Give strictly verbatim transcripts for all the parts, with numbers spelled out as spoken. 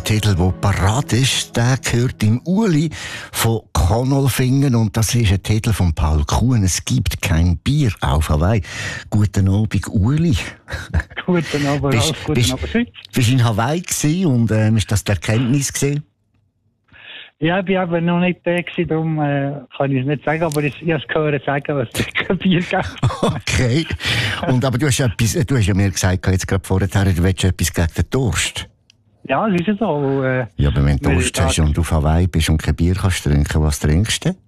Titel, der parat ist, der gehört im Uli von Konolfingen und das ist ein Titel von Paul Kuhn. Es gibt kein Bier auf Hawaii. Guten Abend, Uli. Guten Abend, bist, Ralf. Guten bist, Abend, Schweiz. Bist du in Hawaii gewesen und ähm, ist das die Erkenntnis gewesen? Ja, ich war eben noch nicht da gewesen, darum äh, kann ich es nicht sagen, aber ich, ich habe es gehört sagen, was es kein Bier gibt. Okay. Und, aber du hast, etwas, du hast ja mir gesagt, jetzt gerade vorher, du willst etwas gegen den Durst. Ja, es ist ja so. Äh, ja, aber wenn du Durst hast und auf Hawaii bist und kein Bier kannst trinken, was trinkst du?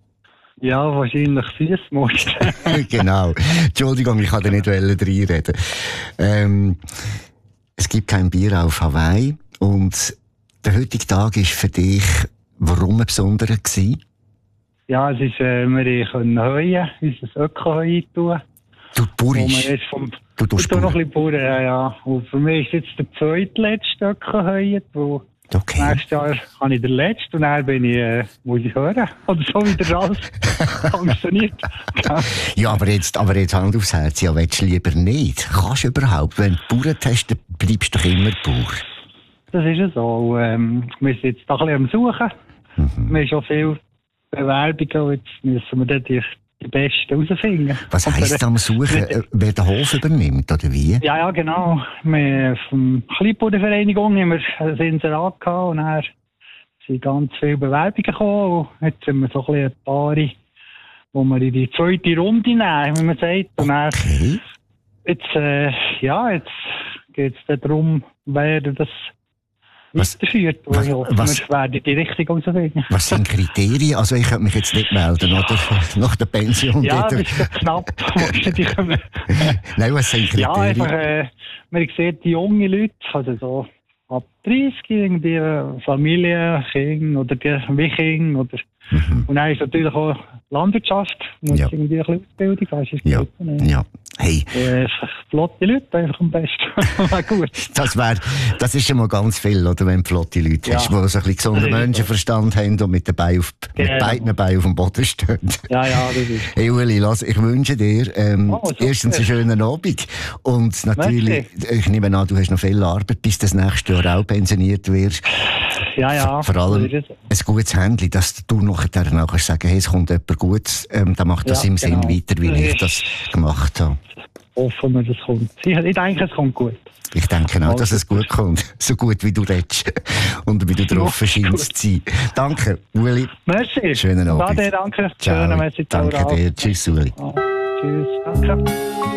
Ja, wahrscheinlich Süßmost. Genau. Entschuldigung, ich kann da nicht reinreden. Ähm, es gibt kein Bier auf Hawaii und der heutige Tag ist für dich warum ein besonderer gewesen? Ja, es ist, äh, wir können heuen, unser Öko-Heu tun. Du purisch? Du tust noch ein bisschen Bauern, ja, ja. Und für mich ist jetzt der zweitletzte Öko-Heu, wo okay. nächstes Jahr habe ich den letzten und dann bin ich, äh, muss ich hören. Oder so wie der Ralf funktioniert. Ja, aber jetzt, aber jetzt Hand aufs Herz, ja, willst du lieber nicht? Kannst du überhaupt? Wenn du Bauern hast, dann bleibst du doch immer Bauer. Das ist ja so. Ähm, wir sind jetzt da ein bisschen am Suchen. Mhm. Wir haben schon viele Bewerbungen und jetzt müssen wir dann die, die Besten herausfinden. Was heisst am Suchen? Wer den Hof übernimmt, oder wie? Ja, ja, genau. Wir vom Kleinbauernvereinigung haben wir ein Inserat gehabt und dann sind ganz viele Bewerbungen gekommen. Und jetzt sind wir so ein bisschen ein paar, wo wir in die zweite Runde nehmen, wie man sagt. Und dann, okay. Jetzt, äh, ja, jetzt geht es darum, wer das Was, weiterführt. Was, was, wir werden die Richtung herausfinden. Was sind Kriterien? Also ich könnte mich jetzt nicht melden, oder? Nach der Pension. Ja, das ist knapp. Nein, was sind Kriterien? Ja, einfach, äh, man sieht die jungen Leute, also so ab dreißig, irgendwie Familie, Kinder oder wie Kinder. Oder, mhm. Und dann ist natürlich auch Landwirtschaft, muss ja. irgendwie ein bisschen Ausbildung haben. Ja. Gut, ja. Hey. Äh, flotte Leute einfach am besten. Gut. Das, wär, das ist schon mal ganz viel, oder, wenn du flotte Leute ja. hast, die so ein bisschen gesunden Menschenverstand haben und mit, den Beinen auf, genau. mit beiden Beinen auf dem Boden stehen. Ja, ja, das ist. Hey Uli, lass, ich wünsche dir ähm, oh, erstens einen schönen Abend und natürlich, Merci. Ich nehme an, du hast noch viel Arbeit, bis du das nächste Jahr auch pensioniert wirst. Ja, ja. Vor allem ein gutes Händchen, dass du nachher auch kannst sagen, hey, es kommt jemand Gutes, ähm, dann macht das ja, im genau. Sinn weiter, wie ich das gemacht habe. Hoffen wir, das kommt. Ich, ich denke, es kommt gut. Ich denke auch, dass es gut kommt. So gut, wie du redest. Und wie du drauf scheinst zu sein. Danke, Uli. Merci. Schönen Abend. Danke, danke. Ciao. Schönen Merci. Danke dir. Tschüss, Uli. Oh, tschüss. Danke.